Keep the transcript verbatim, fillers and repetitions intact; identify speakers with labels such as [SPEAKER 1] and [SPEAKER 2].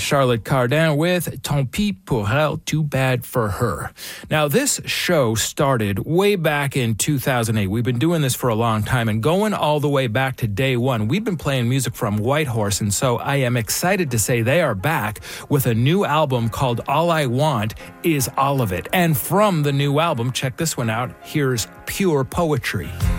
[SPEAKER 1] Charlotte Cardin with Tant pis pour elle, Too Bad for Her. Now, this show started way back in two thousand eight. We've been doing this for a long time, and going all the way back to day one, we've been playing music from Whitehorse, and so I am excited to say they are back with a new album called All I Want Is All of It. And from the new album, check this one out, here's Pure Poetry.